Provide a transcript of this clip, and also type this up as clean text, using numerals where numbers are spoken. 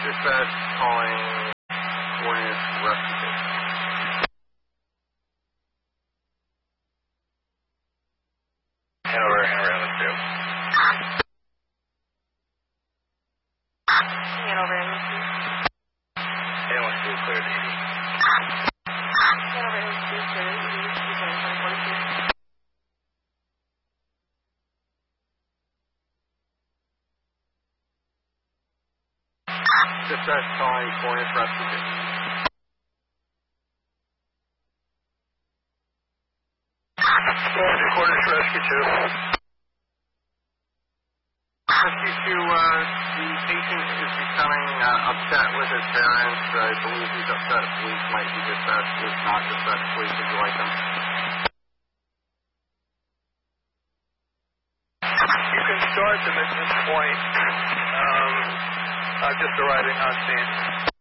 Dispatch calling Warriors Rescue Station. Hanover, Hanover, two. Hanover, Hanover, two, clear to ED. Hanover, two, clear to ED, 27742. Dispatch calling Warriors Rescue Station. Quarters Rescue 2. Rescue 2, the patient is becoming upset with his parents. I believe he's upset. Police might be dispatched. If not dispatched, police would you like them? You can start them at this point. I'm just arriving on scene.